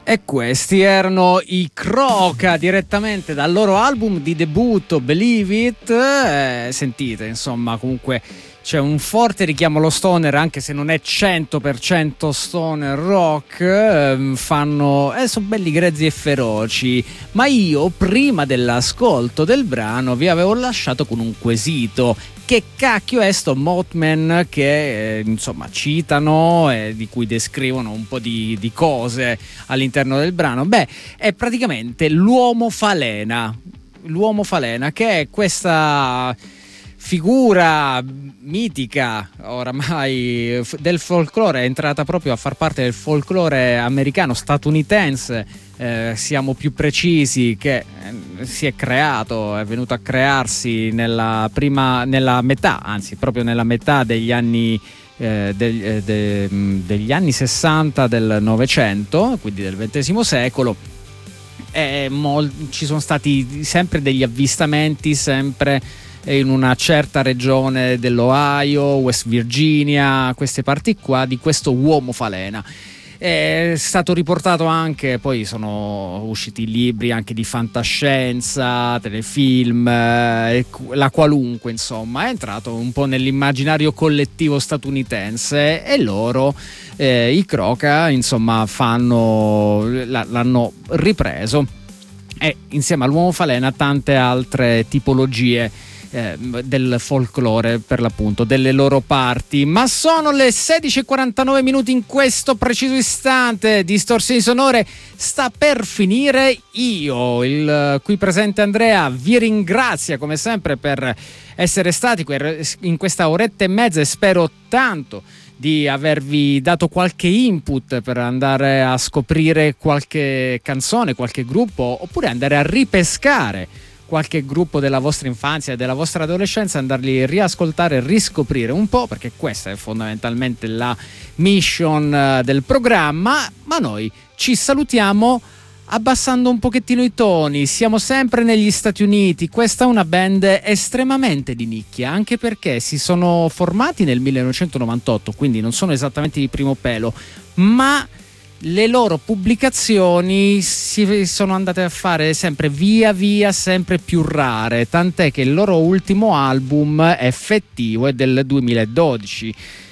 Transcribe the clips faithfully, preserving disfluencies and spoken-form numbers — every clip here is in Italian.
E questi erano i Croca, direttamente dal loro album di debutto Believe It. Eh, sentite, insomma, comunque c'è un forte richiamo allo stoner, anche se non è cento per cento stoner rock. Eh, fanno eh, sono belli grezzi e feroci. Ma io, prima dell'ascolto del brano, vi avevo lasciato con un quesito: che cacchio è sto Mothman che eh, insomma citano e di cui descrivono un po' di, di cose all'interno del brano? Beh, è praticamente l'uomo falena, l'uomo falena, che è questa figura mitica oramai del folklore, è entrata proprio a far parte del folklore americano, statunitense, eh, siamo più precisi, che eh, si è creato, è venuto a crearsi nella prima, nella metà, anzi proprio nella metà degli anni eh, del, eh, de, degli anni sessanta del Novecento, quindi del ventesimo secolo. E mol- ci sono stati sempre degli avvistamenti, sempre in una certa regione dell'Ohio, West Virginia, queste parti qua, di questo uomo falena. È stato riportato anche, poi sono usciti libri anche di fantascienza, telefilm, eh, la qualunque, insomma, è entrato un po' nell'immaginario collettivo statunitense, e loro, eh, i Croca, insomma, fanno, l'hanno ripreso, e insieme all'uomo falena tante altre tipologie Eh, del folklore, per l'appunto, delle loro parti. Ma sono le sedici e quarantanove minuti in questo preciso istante. Distorsioni sonore sta per finire. Io, il qui presente Andrea, vi ringrazia come sempre per essere stati in questa oretta e mezza, e spero tanto di avervi dato qualche input per andare a scoprire qualche canzone, qualche gruppo, oppure andare a ripescare qualche gruppo della vostra infanzia e della vostra adolescenza, andarli a riascoltare e riscoprire un po', perché questa è fondamentalmente la mission del programma. Ma noi ci salutiamo abbassando un pochettino i toni. Siamo sempre negli Stati Uniti. Questa è una band estremamente di nicchia, anche perché si sono formati nel millenovecentonovantotto, quindi non sono esattamente di primo pelo, ma le loro pubblicazioni si sono andate a fare sempre via via sempre più rare, tant'è che il loro ultimo album effettivo è del duemiladodici.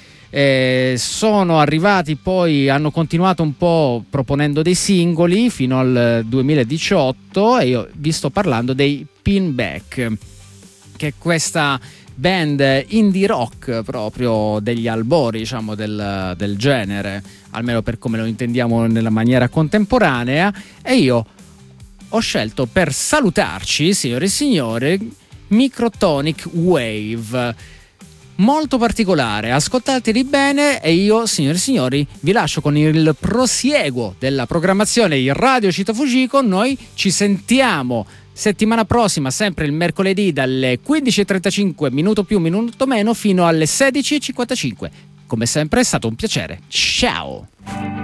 Eh, sono arrivati poi, hanno continuato un po' proponendo dei singoli fino al duemiladiciotto, e io vi sto parlando dei Pinback, che è questa band indie rock proprio degli albori, diciamo, del, del genere, almeno per come lo intendiamo nella maniera contemporanea. E io ho scelto per salutarci, signore e signori, Microtonic Wave, molto particolare, ascoltateli bene. E io, signore e signori, vi lascio con il prosieguo della programmazione di Radio Città Fujiko. Noi ci sentiamo settimana prossima, sempre il mercoledì, dalle quindici e trentacinque, minuto più minuto meno, fino alle sedici e cinquantacinque. Come sempre è stato un piacere. Ciao!